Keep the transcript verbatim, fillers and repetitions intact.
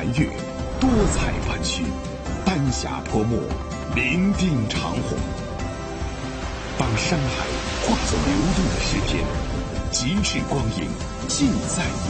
南岳，多彩湾区，丹霞泼墨，伶仃长虹。当山海化作流动的诗篇，极致光影尽在